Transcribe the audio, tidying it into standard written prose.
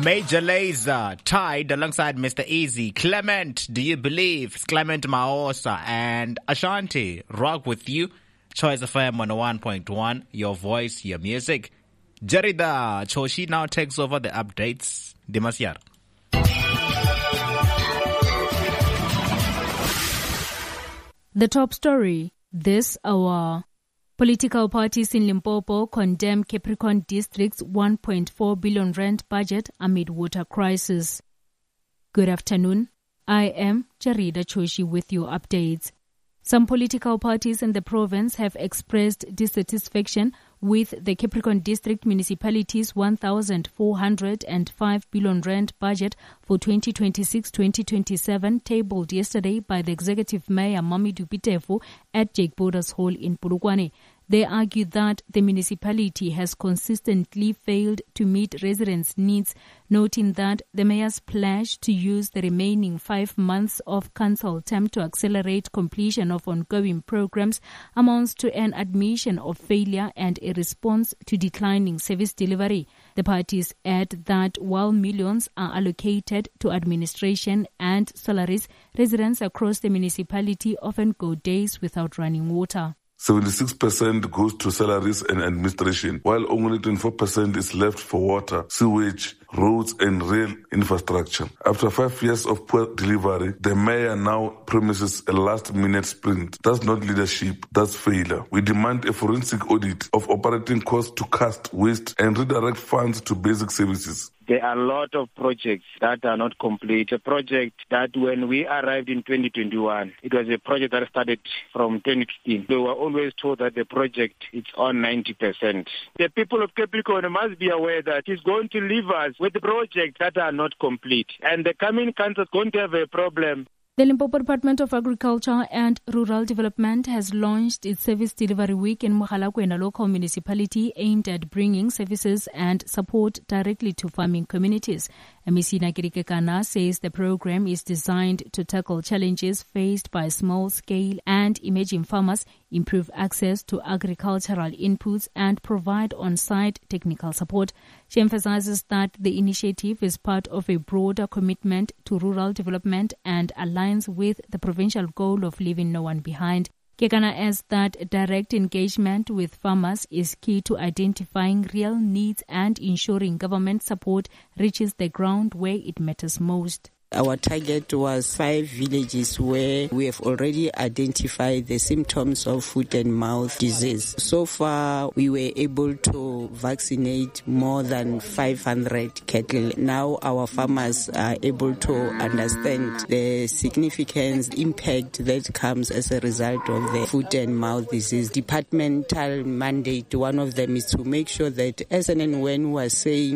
Major Lazer tied alongside Mr. Easy. Clement, Do You Believe? Clement Maosa and Ashanti, Rock With You. Choice FM 101.1, your voice, your music. Jarida Choshi now takes over the updates. Demasyar. The top story this hour. Political parties in Limpopo condemn Capricorn District's 1.4 billion rand budget amid water crisis. Good afternoon. I am Jarida Choshi with your updates. Some political parties in the province have expressed dissatisfaction with the Capricorn District Municipality's 1,405 billion rand budget for 2026-2027 tabled yesterday by the Executive Mayor Mamidu Pitefo at Jake Borders Hall in Polokwane. They argue that the municipality has consistently failed to meet residents' needs, noting that the mayor's pledge to use the remaining 5 months of council term to accelerate completion of ongoing programs amounts to an admission of failure and a response to declining service delivery. The parties add that while millions are allocated to administration and salaries, residents across the municipality often go days without running water. 76% goes to salaries and administration, while only 24% is left for water, sewage, roads and rail infrastructure. After 5 years of poor delivery, the mayor now promises a last-minute sprint. That's not leadership, that's failure. We demand a forensic audit of operating costs to cast waste and redirect funds to basic services. There are a lot of projects that are not complete. A project that when we arrived in 2021, it was a project that started from 2015. We were always told that the project is on 90%. The people of Capricorn must be aware that it's going to leave us with projects that are not complete. And the coming council is going to have a problem. The Limpopo Department of Agriculture and Rural Development has launched its Service Delivery Week in Mogalakwena local municipality aimed at bringing services and support directly to farming communities. Amisina Kirikekana says the program is designed to tackle challenges faced by small-scale and emerging farmers, improve access to agricultural inputs, and provide on-site technical support. She emphasizes that the initiative is part of a broader commitment to rural development and aligns with the provincial goal of leaving no one behind. Kekana adds that direct engagement with farmers is key to identifying real needs and ensuring government support reaches the ground where it matters most. Our target was 5 villages where we have already identified the symptoms of foot and mouth disease. So far, we were able to vaccinate more than 500 cattle. Now our farmers are able to understand the significant impact that comes as a result of the foot and mouth disease. Departmental mandate, one of them is to make sure that as and when we are saying